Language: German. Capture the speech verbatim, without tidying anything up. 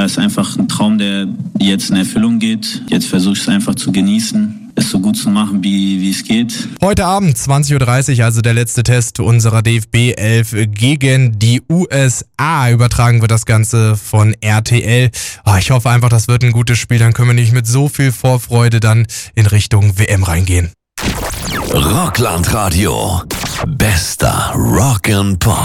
ja, ist einfach ein Traum, der jetzt in Erfüllung geht. Jetzt versuche ich es einfach zu genießen, es so gut zu machen, wie, wie es geht. Heute Abend, zwanzig Uhr dreißig, also der letzte Test unserer D F B elf gegen die U S A. Übertragen wird das Ganze von R T L. Oh, ich hoffe einfach, das wird ein gutes Spiel. Dann können wir nicht mit so viel Vorfreude dann in Richtung W M reingehen. Rockland Radio. Bester Rock and Pop.